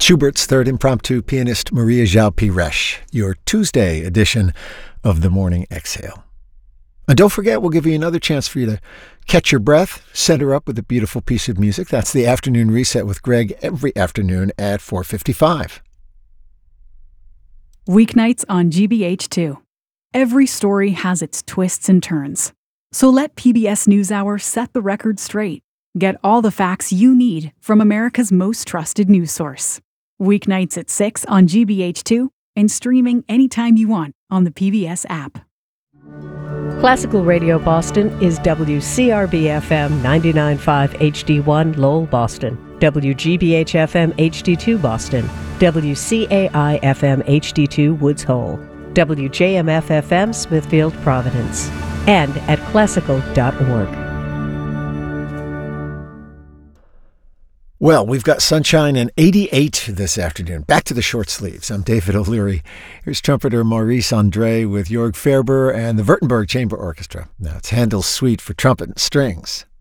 Schubert's Third Impromptu, pianist Maria João Pires, your Tuesday edition of The Morning Exhale. And don't forget, we'll give you another chance for you to catch your breath, center up with a beautiful piece of music. That's the Afternoon Reset with Greg every afternoon at 4:55. Weeknights on GBH2. Every story has its twists and turns. So let PBS NewsHour set the record straight. Get all the facts you need from America's most trusted news source. Weeknights at 6 on GBH2 and streaming anytime you want on the PBS app. Classical Radio Boston is WCRB-FM 99.5 HD1 Lowell, Boston, WGBH-FM HD2 Boston, WCAI-FM HD2 Woods Hole, WJMF-FM Smithfield, Providence, and at classical.org. Well, we've got sunshine and 88 this afternoon. Back to the short sleeves. I'm David O'Leary. Here's trumpeter Maurice Andre with Jörg Ferber and the Württemberg Chamber Orchestra. Now it's Handel's Suite for trumpet and strings.